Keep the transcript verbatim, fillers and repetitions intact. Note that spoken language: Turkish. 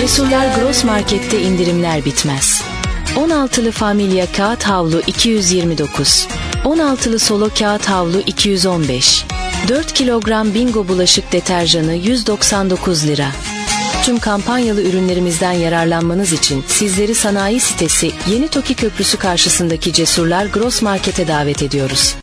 Cesurlar Gross Market'te indirimler bitmez. on altılı Familya kağıt havlu iki yüz yirmi dokuz, on altılı Solo kağıt havlu iki yüz on beş, dört kilogram Bingo bulaşık deterjanı yüz doksan dokuz lira. Tüm kampanyalı ürünlerimizden yararlanmanız için sizleri sanayi sitesi Yeni Toki Köprüsü karşısındaki Cesurlar Gross Market'e davet ediyoruz.